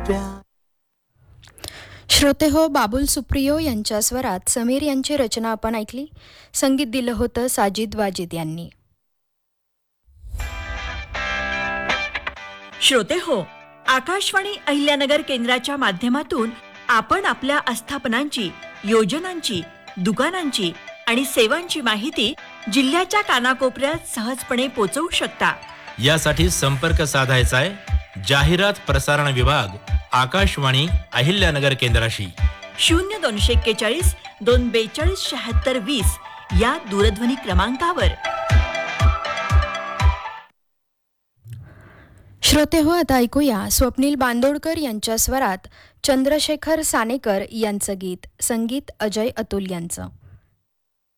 श्रोते हो, बाबुल सुप्रियो यांच्या स्वरात समीर यांची रचना आपण ऐकली. संगीत दिलं होतं साजिद वाजिद यांनी. श्रोते हो, आकाशवाणी अहिल्यानगर केंद्राच्या माध्यमातून आपण आपल्या आस्थापनांची, योजनांची, दुकानांची आणि सेवांची माहिती जिल्ह्याच्या कानाकोपऱ्यात सहजपणे पोहोचवू शकता. यासाठी संपर्क साधायचा आहे जाहिरात प्रसारण विभाग, आकाशवाणी अहिल्यानगर केंद्राशी. 0241 242 76 20 या दूरध्वनी क्रमांकावर. श्रोते हो, आता ऐकूया स्वप्नील बांदोडकर यांच्या स्वरात चंद्रशेखर सानेकर यांचं गीत. संगीत अजय अतुल यांचं.